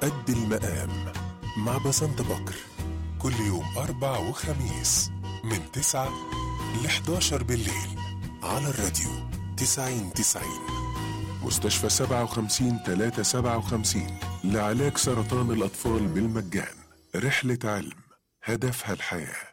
قد المقام مع بسنت بكر، كل يوم 4 وخميس من 9 ل 11 بالليل على الراديو 90-90. مستشفى 57-357 لعلاج سرطان الأطفال بالمجان. رحلة علم هدفها الحياة.